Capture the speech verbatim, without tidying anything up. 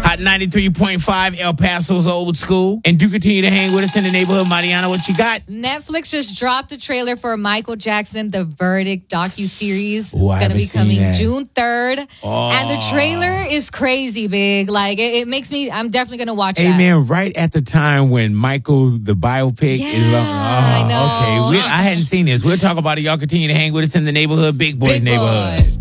Hot ninety-three point five, El Paso's old school. And do continue to hang with us in the neighborhood. Mariana, what you got? Netflix just dropped a trailer for Michael Jackson, The Verdict docuseries. Ooh, I It's going to be haven't coming seen that. June third. Oh. And the trailer is crazy big. Like, it, it makes me, I'm definitely going to watch Hey, that. man, right at the time when Michael, the biopic, Yeah, is like, oh, I know. okay. We, I hadn't seen this. We'll talk about it. Y'all continue to hang with us in the neighborhood, Big Boys Big Neighborhood. Boy.